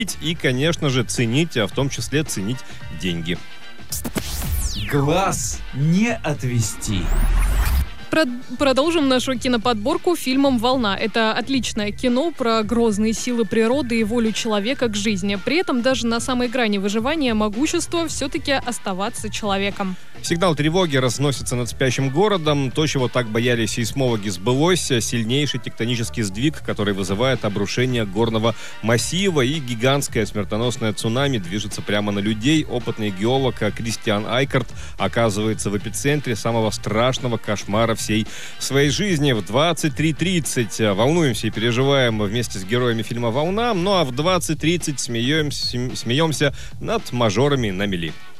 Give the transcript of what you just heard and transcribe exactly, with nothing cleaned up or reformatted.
и, конечно же, ценить, а в том числе ценить деньги. Глаз не отвести. Продолжим нашу киноподборку фильмом «Волна». Это отличное кино про грозные силы природы и волю человека к жизни. При этом даже на самой грани выживания могущества все-таки оставаться человеком. Сигнал тревоги разносится над спящим городом. То, чего так боялись сейсмологи, сбылось. Сильнейший тектонический сдвиг, который вызывает обрушение горного массива, и гигантское смертоносное цунами движется прямо на людей. Опытный геолог Кристиан Айкарт оказывается в эпицентре самого страшного кошмара всей своей жизни. В двадцать три тридцать волнуемся и переживаем вместе с героями фильма «Волна», ну а в двадцать тридцать смеемся, смеемся над мажорами на мели.